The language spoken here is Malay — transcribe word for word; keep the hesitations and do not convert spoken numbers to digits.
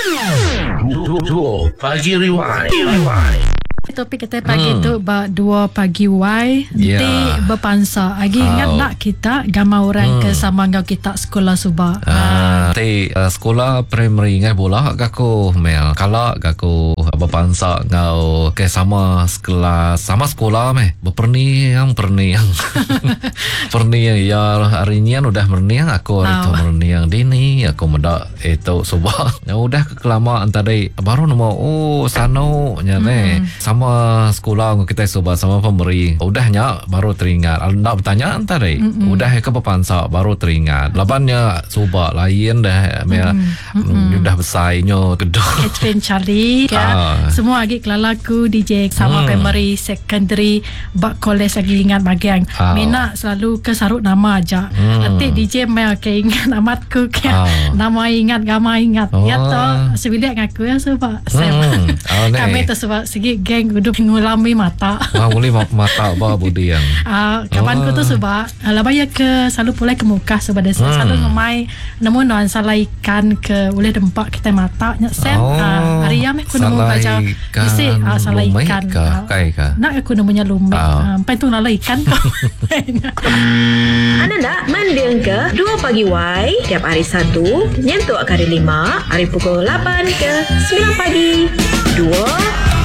Duo Pagi Rewind. Topik kita pagi Hmm. tu ba dua pagi Y Ya. nanti berpansa. Lagi ingat Oh. nak kita gambar orang Hmm. ke sama ngau kita sekolah subak. Ah, ti uh, sekolah primary ngai bola gaku Mel. Kalau gaku berpansa ngau ke sama sekolah sama sekolah meh. Berperniang perniang. Perniang ya hari ni kan udah perniang aku hari tu Oh. perniang dini aku mendak itu subak. Ya udah kelamaan tadi baru nama oh sano nya ne. Sama sekolah kita subak sama pemberi. Udahnya baru teringat. Nak bertanya tadi. Mm-mm. Udah ke pepansa baru teringat. Labannya subak lain dah. Mel Mm-mm. udah besarnya gedung. Catherine Charlie ya. Ah. Semua lagi kelalaku D J sama Hmm. primary secondary bak college lagi ingat bagian. Ah. Mina selalu ke sarut nama aja. Hmm. Nanti D J Mel ke ingat amatku ke Ah. nama ingat gama ingat. Oh. Ya toh sebilik aku ya sebab Hmm. Oh, ne. kami tu sebab segi geng duduk ngulami mata. Wah boleh ma- mata apa budi yang. Uh, kawanku Oh. tu sebab uh, labaya ke selalu pulai ke muka sebab dia Hmm. selalu ngemai nemu non salah ikan ke boleh dempak kita mata nyat sem Oh, uh, hari yang aku nemu salah baca ikan, isi uh, salah lumai ikan kah? Kai kah? nak aku nemunya lumik Ah. uh, sampai tu nala ikan Anda nak mendeng ke dua pagi Y tiap hari Sabtu nyentuk hari lima hari pukul lapan ke sembilan pagi. Dua